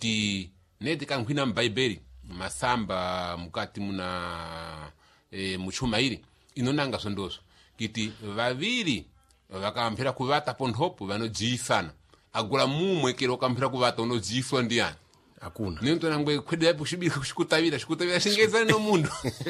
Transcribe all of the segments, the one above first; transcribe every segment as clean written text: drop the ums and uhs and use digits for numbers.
kuti neti kankhwina m'Baibeli masamba mukati muna muchuma ili inonanga zondozo kiti vaviri vakamphera kuvata ponthopo vanodziyisana agula mumwe kero kamphera kuvata unodziyiswa ndiyani akuna nento nangwe khwederapo xikutavira xingezani no munthu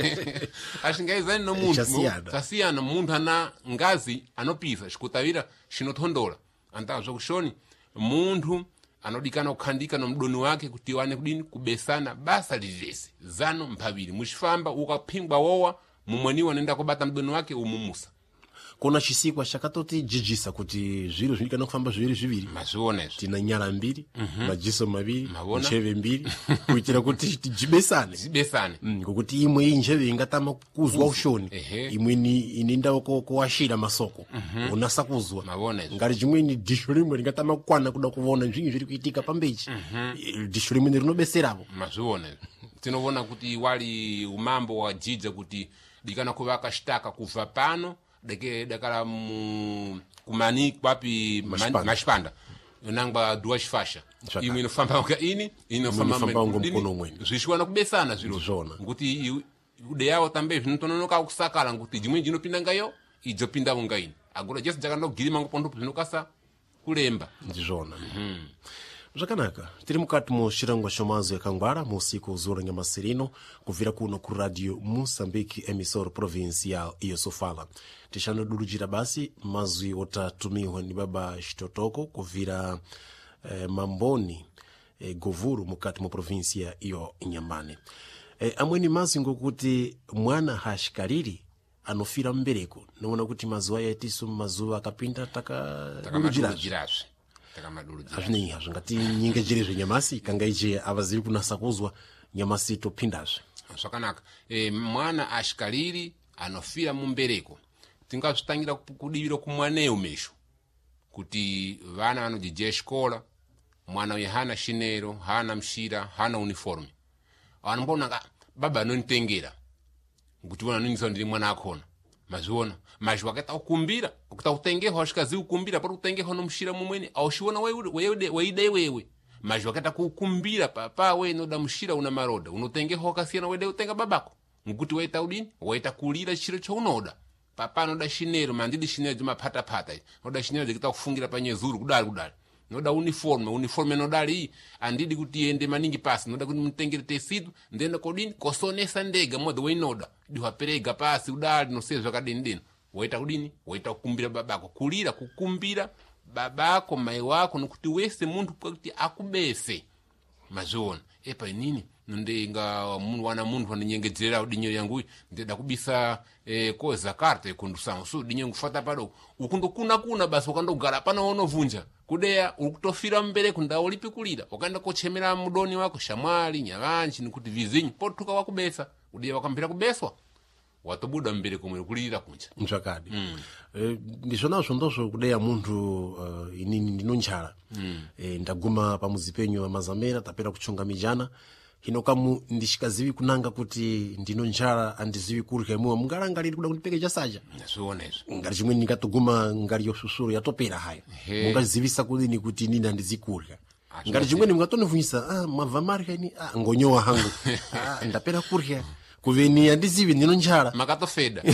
axingezani no munthu sasiyana munthu ana ngazi anopisa xikutavira xinothondola antazwa kushoni munthu anodikana kukhandika no mdoni wake kuti wane kudini kubesana basa lililesi zano mphaviri muxifamba ukaphingwa wowa mumweniwa nenda kubata mdoni wake umumusa kuna chisikwa chakatoti jijisa kuti zviro zvinikana kufamba zviviri mazvionezo tina nyala mbiri majiso maviri ncheve mbiri kuitira kuti tijibesane ngokuti imwe injeve ingatama kuzwa ushoni imwe ininda kuwashira masoko unasa kuzwa ngati chimweni disho limwe lingatama kukwana kuda kuona zvinhu zviri kuitika pambechi disho limwe rinobeserapo mazvionezo tinovona kuti wali umambo wa jija kuti dikana kuvaka xitaka kuva pano dakala kumani kwapi mashipanda nangwa duas faixa imwe inofamba nga ini inofamba mkono mwene zvishiwana kubesana zviro nguti ude yawo tambe zvinotononoka kusakala nguti jimwe jinopinda ngayo ijopinda nga ini agora jesu jakandogirima ngopondopo zvinokasa kulemba ndizvona zvakanaka tiri mukati muchirango chomazo yakangwara musiku zura nyamasirino kuvira kuno ku radio Moçambique emissora provincial iyo sofala tixanodulujira basi mazwi otatumiwa ni baba Xitotoko kuvira mamboni govuru mukati mu provincia iyo Inhambane amweni mazwi ngokuti mwana haxikaliri anofira mbereko nona kuti mazuwa yatiso mazuwa akapinda takamajirazo azvinei zvingati nyinge jiri zvenyamasi kanga ije avaziri kunasa kuzwa nyamasi topindazve zvakanaka mwana ashikaliri anofira mumbereko tingazvitangira kudivira kumwaneyo mesho kuti vana vanojija xikola mwana uye hana xinero hana mshira hana uniforme anombona baba anonitengera kuti vona nonisa ndiri mwana akhona mazviona mazvi wakaita kukumbira kuta kutengeho asvikazi kukumbira pari kutengeho nomushira mumweni aushiona weide wewe mazvi wakaita kukumbira papa we noda mushira una maroda unotengeho wakasiyana weide utenga babako ngokuti waita udini waita kulira chiro chaunoda papa noda shinero mandidi shinero dzemaphatapata noda shinero dzekuita kufungira panyezuru kudali noda uniforme nodali andidi kuti ende maningi pasi noda kuti mutengere tesidu ndenda kodini kosonesa ndega modhe weinoda diwaperega pasi udali nosezwa kadini waita kudini waita kukumbira babako kulira kukumbira babako mai wako nokuti wese muntu kuti akubese mazona epa inini ndenga munhu wana munhu vanonyengedzera udinyo yangu ndeda kubisa koza karte kundusangu so dinyo ngufata pado ukundokuna basi ukandogara pana unovunja kudeya ukutofira mbere kundawo lipikulira ukaenda kochemera mudoni wako shamwali nyavanchi nikuti vizinyi potuka wakubesa udiye wakampira kubeswa watobuda mbere komwe kulira kunja mchakadi ndizvonazvo ndozvo kudeya muntu inini ndinonjala ndaguma pamuzipenyu amazamera tapera kuchunga mijana hino kamu ndishikazivi kunanga kuti ndinonjala andizivi kurya imwe mungalangaliri kuda kundipekecha saja nazvionezo ngati chimwe ndingatoguma ngari yosusuru yatopera hayo mungazivisa kudini kuti nini andizikurya ngati chimwe mungatonivunisa mwabva marya ini ngonyowa hangu ndapera kurya kuveni andizivi ndinonjala makatofeda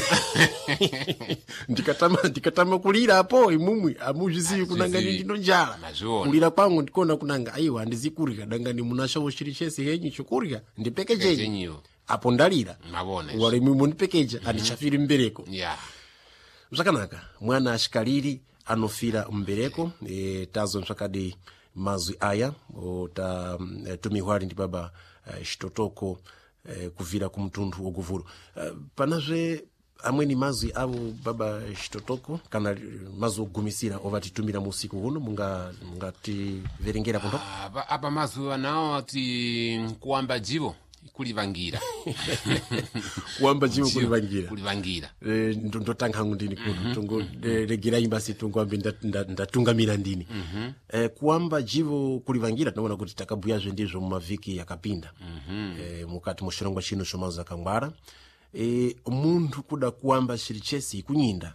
ndikatama kulira apo imumwe amuzvizivi kunanga ndinonjala kulira kwangu ndikona kunanga aiwa andizikurya dangani munashawo chiri chese henyu chokurya ndipekechechi apo ndalira wale mimi mundipekecha andichafiri mbereko zvakanaka mwana ashikaliri anofira mbereko tazo ntsvakadi mazwi aya tumihwari ndi baba Xitotoko kuvira kumtundu oguvuru panazve amweni mazwi avo baba Xitotoko kana mazwi ogumisira ovatitumira musiku uno mungativerengera punto apa mazwi anawo ati kuamba jivo kulivangira kuamba jivo kulivangira ndotanga hangu ndini kuno tongo regera imbasi tongo ambi ndatungamira ndini kuamba jivo kulivangira tunaona kuti takabuyazve ndizvo mumavhiki yakapinda mukati mushirongwa chino chomazo akangwara muntu kuda kuamba chiri chese kunyinda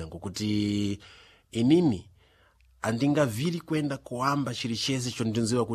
ngokuti inini andingaviri kwenda kuamba chiri chese chondinziwa